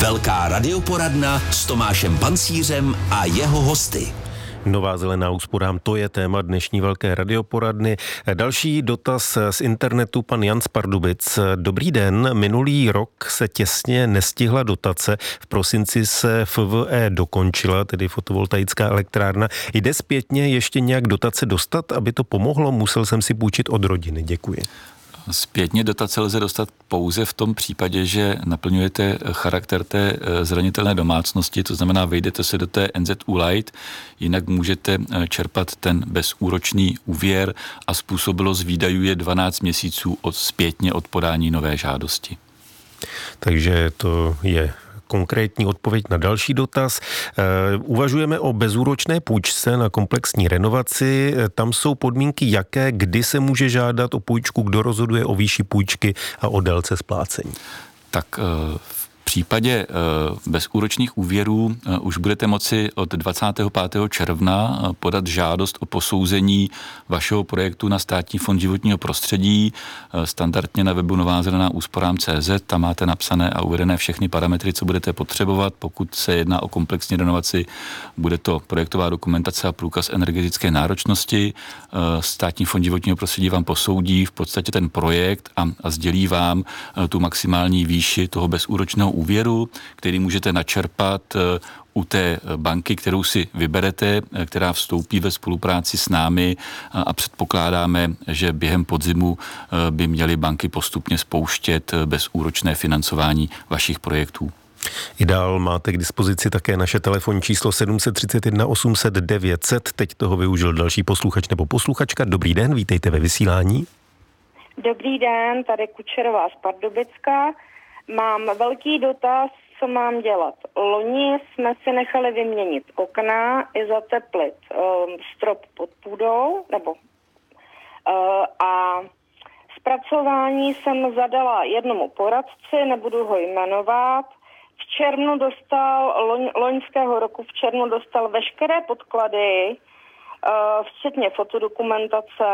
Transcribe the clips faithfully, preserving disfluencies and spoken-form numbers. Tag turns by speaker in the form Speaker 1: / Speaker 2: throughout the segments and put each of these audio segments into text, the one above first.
Speaker 1: Velká radioporadna s Tomášem Pancířem a jeho hosty.
Speaker 2: Nová zelená úsporám, to je téma dnešní velké radioporadny. Další dotaz z internetu, pan Jan z Pardubic. Dobrý den, minulý rok se těsně nestihla dotace, v prosinci se F V E dokončila, tedy fotovoltaická elektrárna. Jde zpětně ještě nějak dotace dostat, aby to pomohlo? Musel jsem si půjčit od rodiny. Děkuji.
Speaker 3: Zpětně dotace lze dostat pouze v tom případě, že naplňujete charakter té zranitelné domácnosti, to znamená, vejdete se do té N Z U Light, jinak můžete čerpat ten bezúročný úvěr a způsobilost výdajů je dvanáct měsíců od zpětně od podání nové žádosti.
Speaker 2: Takže to je konkrétní odpověď na další dotaz. Uvažujeme o bezúročné půjčce na komplexní renovaci. Tam jsou podmínky jaké, kdy se může žádat o půjčku, kdo rozhoduje o výši půjčky a o délce splácení?
Speaker 3: Tak v případě bezúročných úvěrů už budete moci od dvacátého pátého června podat žádost o posouzení vašeho projektu na Státní fond životního prostředí, standardně na webu nová zelená úsporám tečka cé zet. Tam máte napsané a uvedené všechny parametry, co budete potřebovat. Pokud se jedná o komplexní renovaci, bude to projektová dokumentace a průkaz energetické náročnosti. Státní fond životního prostředí vám posoudí v podstatě ten projekt a, a sdělí vám tu maximální výši toho bezúročného úvěru, který můžete načerpat u té banky, kterou si vyberete, která vstoupí ve spolupráci s námi a předpokládáme, že během podzimu by měly banky postupně spouštět bezúročné financování vašich projektů.
Speaker 2: I dál máte k dispozici také naše telefonní číslo sedm set třicet jedna osm set devět set. Teď toho využil další posluchač nebo posluchačka. Dobrý den, vítejte ve vysílání.
Speaker 4: Dobrý den, tady Kučerová z Pardubicka. Mám velký dotaz, co mám dělat. Loni jsme si nechali vyměnit okna i zateplit um, strop pod půdou, nebo uh, a zpracování jsem zadala jednomu poradci, nebudu ho jmenovat. V červnu dostal, loň, loňského roku v červnu dostal veškeré podklady, uh, včetně fotodokumentace.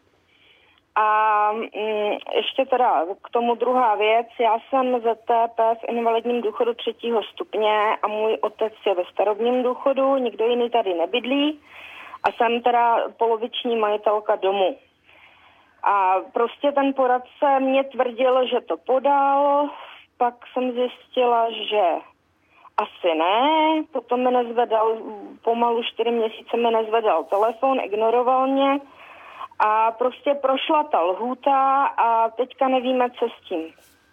Speaker 4: A mm, ještě teda k tomu druhá věc. Já jsem Z T P v invalidním důchodu třetího stupně a můj otec je ve starobním důchodu, nikdo jiný tady nebydlí a jsem teda poloviční majitelka domu. A prostě ten poradce mě tvrdil, že to podal, pak jsem zjistila, že asi ne, potom mi nezvedal, pomalu čtyři měsíce mi nezvedal telefon, ignoroval mě. A prostě prošla ta lhůta a teďka nevíme, co s tím.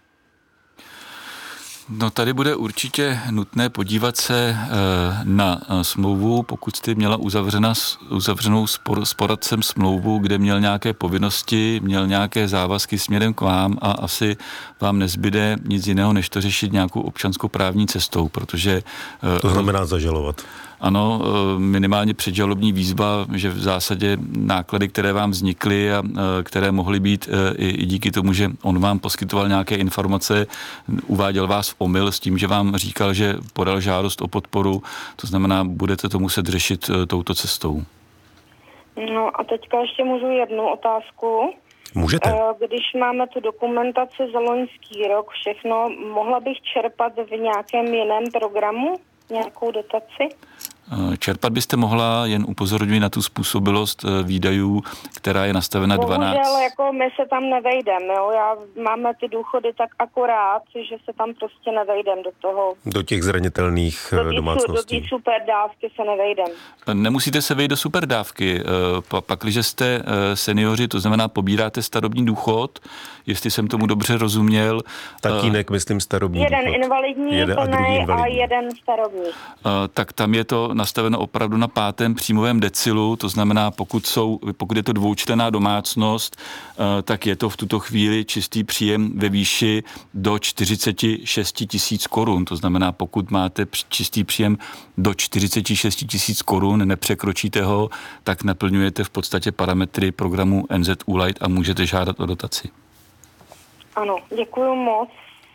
Speaker 3: No tady bude určitě nutné podívat se na smlouvu, pokud jste měla uzavřena, uzavřenou spor, s poradcem smlouvu, kde měl nějaké povinnosti, měl nějaké závazky směrem k vám a asi vám nezbyde nic jiného, než to řešit nějakou občanskoprávní cestou, protože...
Speaker 2: To znamená zažalovat.
Speaker 3: Ano, minimálně předžalobní výzva, že v zásadě náklady, které vám vznikly a které mohly být i, i díky tomu, že on vám poskytoval nějaké informace, uváděl vás v omyl s tím, že vám říkal, že podal žádost o podporu, to znamená, budete to muset řešit touto cestou.
Speaker 4: No a teďka ještě můžu jednu otázku.
Speaker 2: Můžete.
Speaker 4: Když máme tu dokumentaci za loňský rok, všechno, mohla bych čerpat v nějakém jiném programu? Nějakou dotaci?
Speaker 3: Čerpat byste mohla, jen upozorňuji na tu způsobilost výdajů, která je nastavena dvanáct.
Speaker 4: Bohužel, jako my se tam nevejdeme, jo. Já máme ty důchody tak akorát, že se tam prostě nevejdem do toho.
Speaker 2: Do těch zranitelných
Speaker 4: do
Speaker 2: domácností.
Speaker 4: Do té superdávky se nevejdem.
Speaker 3: Nemusíte se vejít do superdávky. Pakliže jste seniori, to znamená pobíráte starobní důchod, jestli jsem tomu dobře rozuměl.
Speaker 2: Tatínek, myslím, starobní
Speaker 4: jeden
Speaker 2: důchod.
Speaker 4: Invalidní,
Speaker 2: jeden a druhý invalidní.
Speaker 4: A jeden starobní.
Speaker 3: Tak tam je to nastaveno opravdu na pátém příjmovém decilu, to znamená, pokud, jsou, pokud je to dvoučlenná domácnost, tak je to v tuto chvíli čistý příjem ve výši do čtyřicet šest tisíc korun. To znamená, pokud máte čistý příjem do čtyřicet šest tisíc korun, nepřekročíte ho, tak naplňujete v podstatě parametry programu N Z U Light a můžete žádat o dotaci.
Speaker 4: Ano, děkuju moc.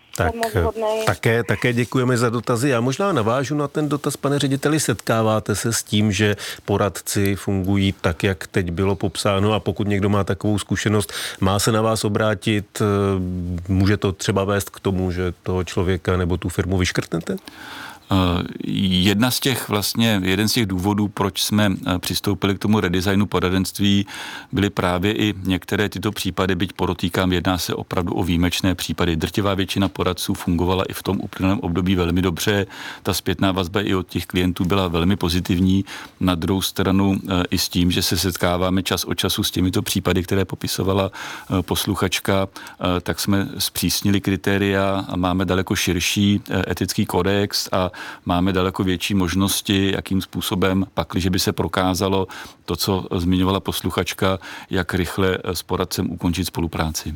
Speaker 2: Tak také, také děkujeme za dotazy. Já možná navážu na ten dotaz, pane řediteli. Setkáváte se s tím, že poradci fungují tak, jak teď bylo popsáno, a pokud někdo má takovou zkušenost, má se na vás obrátit, může to třeba vést k tomu, že toho člověka nebo tu firmu vyškrtnete?
Speaker 3: Jedna z těch vlastně, jeden z těch důvodů, proč jsme přistoupili k tomu redesignu poradenství, byly právě i některé tyto případy, byť podotýkám, jedná se opravdu o výjimečné případy. Drtivá většina poradců fungovala i v tom uplynulém období velmi dobře. Ta zpětná vazba i od těch klientů byla velmi pozitivní. Na druhou stranu i s tím, že se setkáváme čas od času s těmito případy, které popisovala posluchačka, tak jsme zpřísnili kritéria a máme daleko širší etický kodex a máme daleko větší možnosti, jakým způsobem, pakliže by se prokázalo to, co zmiňovala posluchačka, jak rychle s poradcem ukončit spolupráci.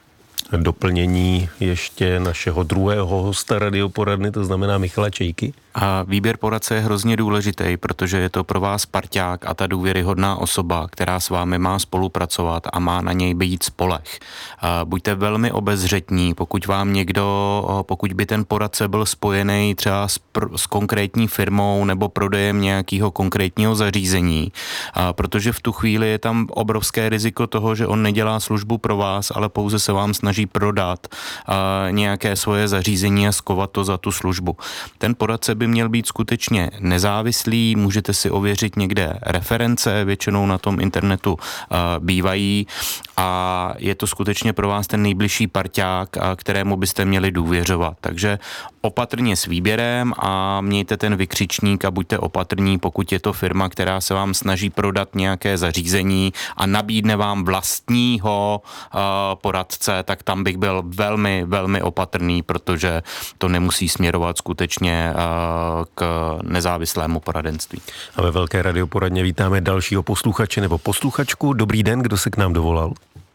Speaker 2: Doplnění ještě našeho druhého hosta radioporadny, to znamená Michala Čejky.
Speaker 5: A výběr poradce je hrozně důležitý, protože je to pro vás parťák a ta důvěryhodná osoba, která s vámi má spolupracovat a má na něj být spoleh. A buďte velmi obezřetní, pokud vám někdo, pokud by ten poradce byl spojený třeba s, pr- s konkrétní firmou nebo prodejem nějakého konkrétního zařízení, a protože v tu chvíli je tam obrovské riziko toho, že on nedělá službu pro vás, ale pouze se vám snaží prodat a, nějaké svoje zařízení a skovat to za tu službu. Ten poradce by měl být skutečně nezávislý, můžete si ověřit někde reference, většinou na tom internetu uh, bývají a je to skutečně pro vás ten nejbližší parťák, uh, kterému byste měli důvěřovat. Takže opatrně s výběrem a mějte ten vykřičník a buďte opatrní, pokud je to firma, která se vám snaží prodat nějaké zařízení a nabídne vám vlastního uh, poradce, tak tam bych byl velmi, velmi opatrný, protože to nemusí směrovat skutečně uh, k nezávislému poradenství.
Speaker 2: A ve Velké radioporadně vítáme dalšího posluchače nebo posluchačku. Dobrý den, kdo se k nám dovolal?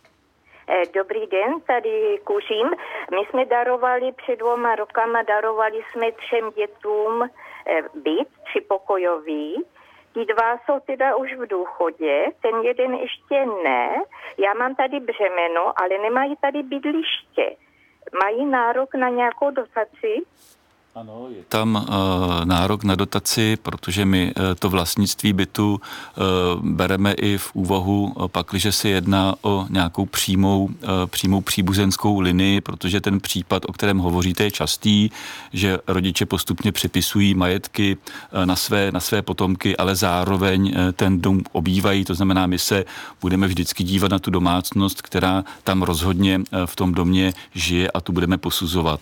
Speaker 6: Dobrý den, tady Kuřím. My jsme darovali před dvěma rokama, darovali jsme třem dětům byt, třipokojový. Ti dva jsou teda už v důchodě, ten jeden ještě ne. Já mám tady břemeno, ale nemají tady bydliště. Mají nárok na nějakou dotaci?
Speaker 3: Ano, je tam uh, nárok na dotaci, protože my uh, to vlastnictví bytu uh, bereme i v úvahu, uh, pakliže se jedná o nějakou přímou, uh, přímou příbuzenskou linii, protože ten případ, o kterém hovoříte, je častý, že rodiče postupně připisují majetky uh, na své, na své potomky, ale zároveň uh, ten dům obývají, to znamená, my se budeme vždycky dívat na tu domácnost, která tam rozhodně uh, v tom domě žije a tu budeme posuzovat.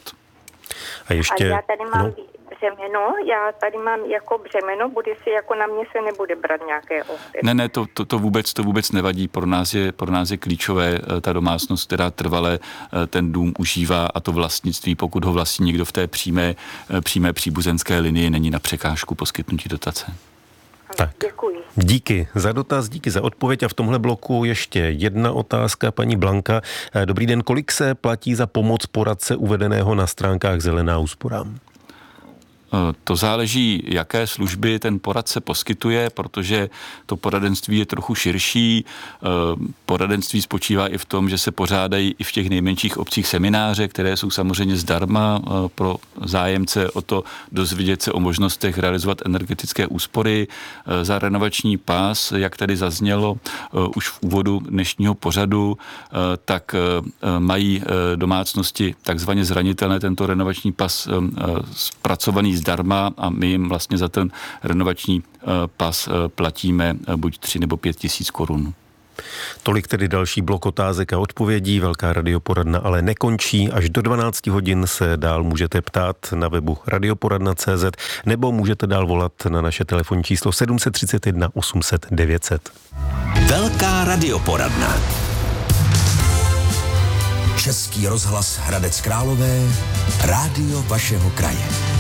Speaker 2: A ještě...
Speaker 6: A já tady mám
Speaker 2: no.
Speaker 6: břemeno, já tady mám jako břemeno, bude si jako na mě se nebude brát nějaké ohty.
Speaker 3: Ne, ne, to, to, to, vůbec, to vůbec nevadí. Pro nás je, pro nás je klíčové ta domácnost, která trvale ten dům užívá a to vlastnictví, pokud ho vlastní někdo v té přímé, přímé příbuzenské linii, není na překážku poskytnutí dotace.
Speaker 2: Tak.
Speaker 6: Děkuji.
Speaker 2: Díky za dotaz, díky za odpověď a v tomhle bloku ještě jedna otázka, paní Blanka. Dobrý den, kolik se platí za pomoc poradce uvedeného na stránkách Zelená úsporám?
Speaker 3: To záleží, jaké služby ten poradce poskytuje, protože to poradenství je trochu širší. Poradenství spočívá i v tom, že se pořádají i v těch nejmenších obcích semináře, které jsou samozřejmě zdarma pro zájemce o to dozvědět se o možnostech realizovat energetické úspory. Za renovační pás, jak tady zaznělo už v úvodu dnešního pořadu, tak mají domácnosti takzvaně zranitelné tento renovační pas zpracovaný zdarma a my jim vlastně za ten renovační pas platíme buď tři nebo pět tisíc korun.
Speaker 2: Tolik tedy další blok otázek a odpovědí. Velká radioporadna ale nekončí. Až do dvanácti hodin se dál můžete ptát na webu radioporadna tečka cé zet nebo můžete dál volat na naše telefonní číslo sedm set třicet jedna osm set devět set.
Speaker 1: Velká radioporadna. Český rozhlas Hradec Králové, rádio vašeho kraje.